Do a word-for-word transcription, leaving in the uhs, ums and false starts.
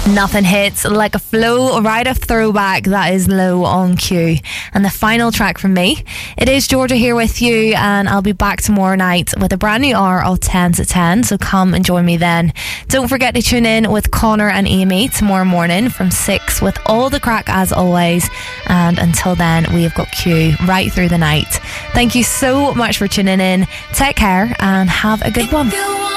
Nothing hits like a flow right of throwback that is low on cue. And the final track from me, it is Georgia here with you, and I'll be back tomorrow night with a brand new hour of ten to ten, so come and join me then. Don't forget to tune in with Connor and Amy tomorrow morning from six with all the crack as always, and until then we have got Q right through the night. Thank you so much for tuning in, take care and have a good one.